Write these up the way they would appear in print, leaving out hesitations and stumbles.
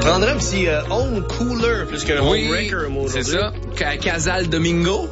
prendrais un petit home cooler plus qu'un home breaker, moi, c'est ça. Casal Domingo.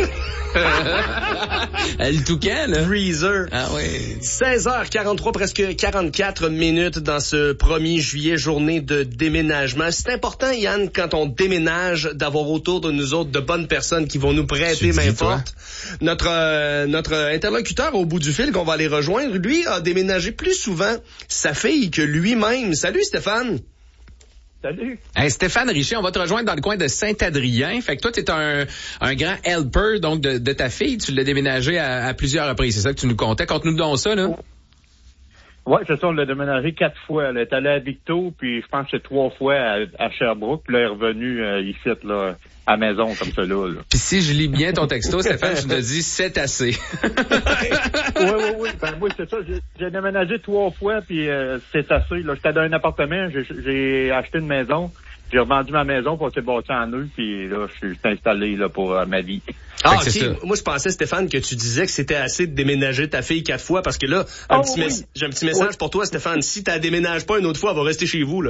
Le toucan, là. Freezer. Ah oui. 16h43, presque 44 minutes dans ce 1er juillet, journée de déménagement. C'est important, Yann, quand on déménage, d'avoir autour de nous autres de bonnes personnes qui vont nous prêter main forte. Notre interlocuteur au bout du fil qu'on va aller rejoindre, lui, a déménagé plus souvent sa fille que lui-même. Salut, Stéphane. Salut. Hey, Stéphane Richer, on va te rejoindre dans le coin de Saint-Adrien. Fait que toi, t'es un grand helper donc de ta fille. Tu l'as déménagé à plusieurs reprises. C'est ça que tu nous contais. Conte-nous donc ça, là. Oui, c'est ça, on l'a déménagé 4 fois. Elle est allée à Victo, puis je pense que c'est 3 fois à Sherbrooke. Puis là, elle est revenue ici, là, à la maison, comme ça, là. Puis si je lis bien ton texto, Stéphane, tu te dis, c'est assez. Oui. Ben, oui, c'est ça. J'ai déménagé 3 fois, puis c'est assez. Là, j'étais dans un appartement, j'ai acheté une maison. J'ai revendu ma maison pour se bâtir en eux, puis là, je suis installé là pour ma vie. Ah, ok. Moi, je pensais, Stéphane, que tu disais que c'était assez de déménager ta fille 4 fois, parce que là, j'ai un petit message pour toi, Stéphane. Si tu la déménages pas une autre fois, elle va rester chez vous, là.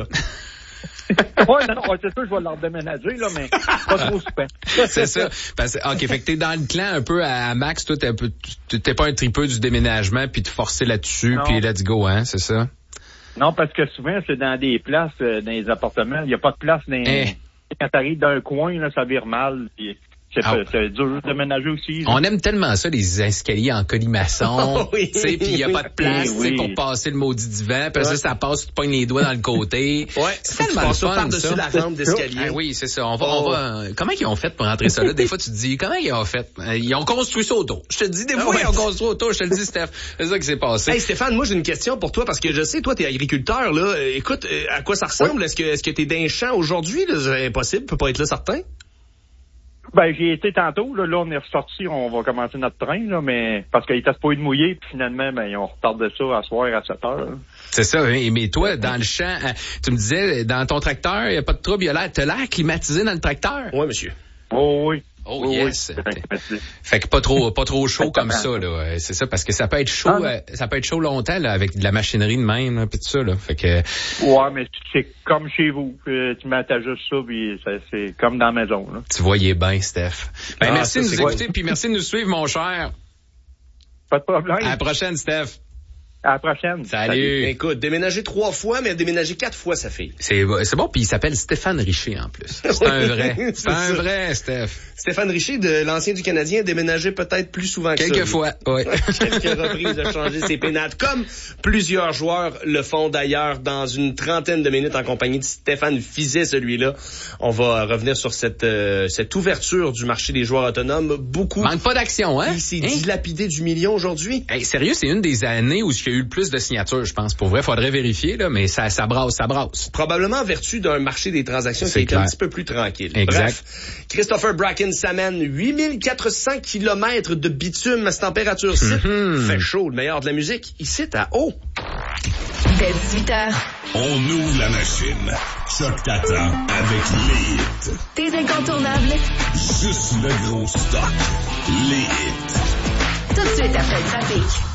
Non, c'est sûr, je vais la redéménager, là, mais pas trop super. C'est ça. OK, fait que t'es dans le clan un peu à Max, toi, t'es pas un tripeux du déménagement, puis te forcer là-dessus, puis let's go, hein, c'est ça? Non, parce que souvent, c'est dans des places, dans les appartements, il n'y a pas de place quand t'arrives d'un coin, là, ça vire mal, puis c'est dur de ménager aussi. Là. On aime tellement ça, les escaliers en colimaçon, tu sais, puis il n'y a pas de place pour passer le maudit divan, puis ça passe, tu te pognes les doigts dans le côté. C'est tellement fun, par-dessus la rampe d'escalier. Oui, c'est ça. On va. Comment ils ont fait pour rentrer ça là? Des fois, tu te dis, comment ils ont fait? Ils ont construit ça autour. Je te dis, des fois, ils ont construit autour. Je te le dis, Steph. C'est ça qui s'est passé. Hey, Stéphane, moi, j'ai une question pour toi, parce que je sais, toi, t'es agriculteur, là. Écoute, à quoi ça ressemble? Est-ce que t'es dans un champ aujourd'hui? C'est impossible, tu peux pas être là certain? Ben, j'y étais tantôt, là, on est ressorti, on va commencer notre train, là, mais, parce qu'il était supposé de mouiller, puis finalement, ben, ils ont retardé ça à soir à 7 heures. C'est ça, mais toi, dans le champ, tu me disais, dans ton tracteur, il n'y a pas de trouble, t'as l'air climatisé dans le tracteur? Oui, monsieur. Oh, oui. Oh, yes. Oui. Fait que pas trop chaud comme ça, là. C'est ça, parce que ça peut être chaud, ça peut être chaud longtemps, là, avec de la machinerie de même, là, pis tout ça, là. Fait que. Ouais, mais c'est comme chez vous. Tu mets juste ça, puis c'est comme dans la maison, là. Tu voyais bien, Steph. Ben, merci de nous écouter, puis merci de nous suivre, mon cher. Pas de problème. À la prochaine, Steph. À la prochaine. Salut. Écoute, déménager 3 fois, mais déménager 4 fois sa fille. C'est bon, puis il s'appelle Stéphane Richer en plus. C'est un vrai. C'est un vrai, Steph. Stéphane Richer, de l'ancien du Canadien, a déménagé peut-être plus souvent que ça. Quelques fois, oui. Quelques reprises de changer ses pénates, comme plusieurs joueurs le font d'ailleurs dans une trentaine de minutes en compagnie de Stéphane Fizet, celui-là. On va revenir sur cette ouverture du marché des joueurs autonomes. Manque pas d'action, hein? Il s'est dilapidé du million aujourd'hui. Hey, sérieux, c'est une des années où il y a eu le plus de signatures, je pense. Pour vrai, faudrait vérifier, là, mais ça brasse. Probablement en vertu d'un marché des transactions qui est un petit peu plus tranquille. Exact. Bref, Christopher Bracken s'amène 8400 km de bitume à cette température-ci. Fait chaud, le meilleur de la musique, ici à haut. Dès 18h. On ouvre la machine. Choc t'attend avec les hits. Tes incontournables. Juste le gros stock. Les hits. Tout de suite après le trafic.